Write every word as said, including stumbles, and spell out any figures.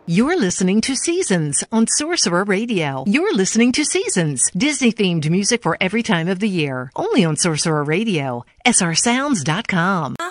You're listening to Seasons on Sorcerer Radio. You're listening to Seasons, Disney-themed music for every time of the year. Only on Sorcerer Radio, S R sounds dot com.